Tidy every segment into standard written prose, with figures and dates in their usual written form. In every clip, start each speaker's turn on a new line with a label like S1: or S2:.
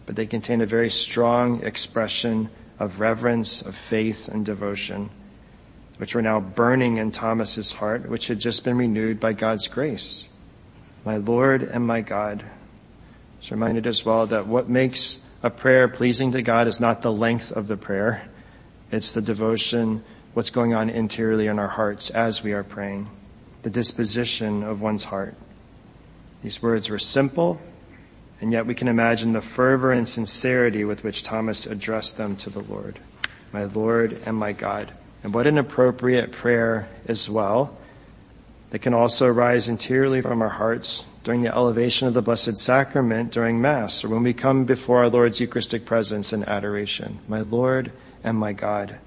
S1: but they contain a very strong expression of reverence, of faith, and devotion, which were now burning in Thomas's heart, which had just been renewed by God's grace. My Lord and my God. I was reminded as well that what makes a prayer pleasing to God is not the length of the prayer. It's the devotion, what's going on interiorly in our hearts as we are praying, the disposition of one's heart. These words were simple, and yet we can imagine the fervor and sincerity with which Thomas addressed them to the Lord. My Lord and my God. And what an appropriate prayer as well that can also arise interiorly from our hearts during the elevation of the Blessed Sacrament during Mass, or when we come before our Lord's Eucharistic presence in adoration. My Lord and my God.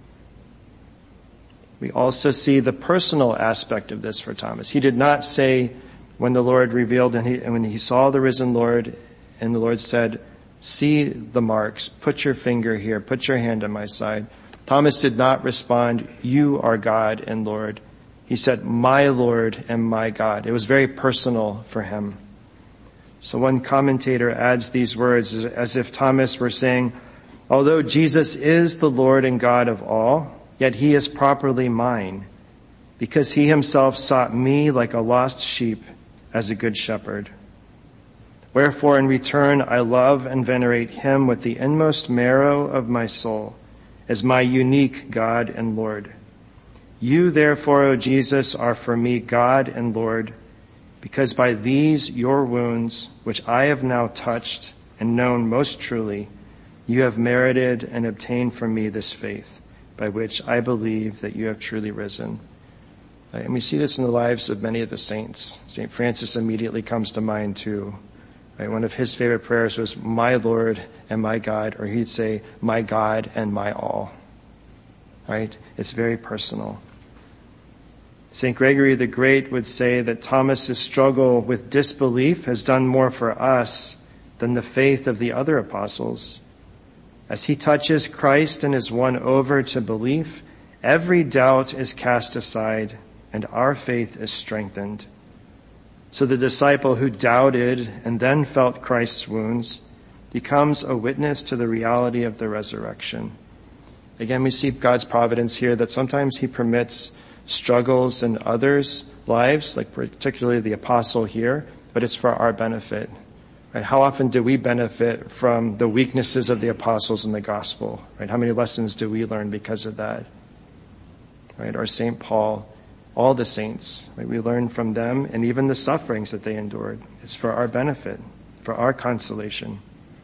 S1: We also see the personal aspect of this for Thomas. He did not say when the Lord revealed and when he saw the risen Lord and the Lord said, see the marks, put your finger here, put your hand on my side. Thomas did not respond, you are God and Lord. He said, my Lord and my God. It was very personal for him. So one commentator adds these words as if Thomas were saying, although Jesus is the Lord and God of all, yet he is properly mine, because he himself sought me like a lost sheep as a good shepherd. Wherefore in return I love and venerate him with the inmost marrow of my soul, as my unique God and Lord. You therefore, O Jesus, are for me God and Lord, because by these your wounds, which I have now touched and known most truly, you have merited and obtained from me this faith, by which I believe that you have truly risen. And we see this in the lives of many of the saints. St. Francis immediately comes to mind too. Right? One of his favorite prayers was, my Lord and my God, or he'd say, my God and my all. Right? It's very personal. St. Gregory the Great would say that Thomas's struggle with disbelief has done more for us than the faith of the other apostles. As he touches Christ and is won over to belief, every doubt is cast aside and our faith is strengthened. So the disciple who doubted and then felt Christ's wounds becomes a witness to the reality of the resurrection. Again, we see God's providence here that sometimes he permits struggles in others' lives, like particularly the apostle here, but it's for our benefit. Right? How often do we benefit from the weaknesses of the apostles in the gospel? Right? How many lessons do we learn because of that? Right? Or St. Paul, all the saints, right? We learn from them and even the sufferings that they endured. It's for our benefit, for our consolation.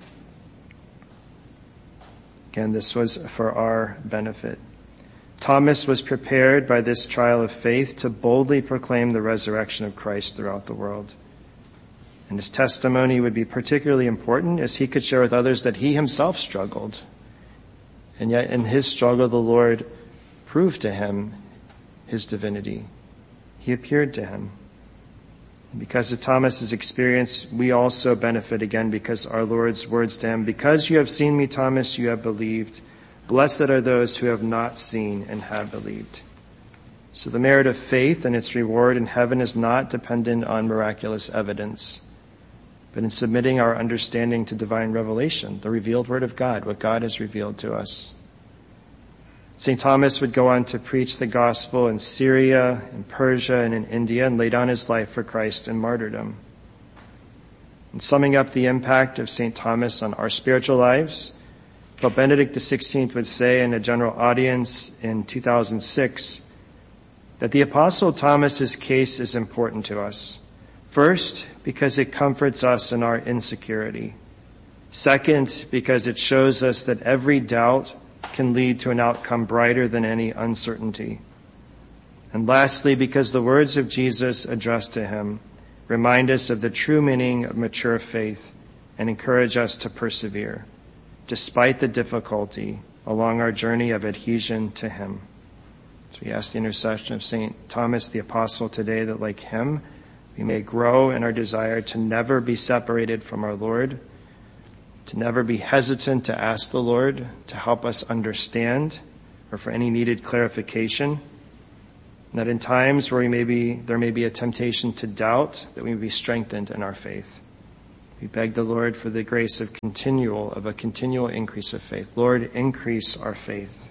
S1: Again, this was for our benefit. Thomas was prepared by this trial of faith to boldly proclaim the resurrection of Christ throughout the world. And his testimony would be particularly important as he could share with others that he himself struggled. And yet in his struggle, the Lord proved to him his divinity. He appeared to him. And because of Thomas's experience, we also benefit again because our Lord's words to him, because you have seen me, Thomas, you have believed. Blessed are those who have not seen and have believed. So the merit of faith and its reward in heaven is not dependent on miraculous evidence, but in submitting our understanding to divine revelation, the revealed word of God, what God has revealed to us. St. Thomas would go on to preach the gospel in Syria, in Persia, and in India, and lay down his life for Christ in martyrdom. In summing up the impact of St. Thomas on our spiritual lives, Pope Benedict XVI would say in a general audience in 2006 that the Apostle Thomas's case is important to us. First, because it comforts us in our insecurity. Second, because it shows us that every doubt can lead to an outcome brighter than any uncertainty. And lastly, because the words of Jesus addressed to him remind us of the true meaning of mature faith and encourage us to persevere, despite the difficulty along our journey of adhesion to him. So we ask the intercession of St. Thomas the Apostle today that like him, we may grow in our desire to never be separated from our Lord, to never be hesitant to ask the Lord to help us understand or for any needed clarification, and that in times where there may be a temptation to doubt, that we may be strengthened in our faith. We beg the Lord for the grace of a continual increase of faith. Lord, increase our faith.